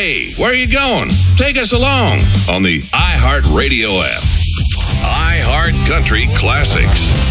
Hey, where are you going? Take us along on the iHeartRadio app. iHeart Country Classics.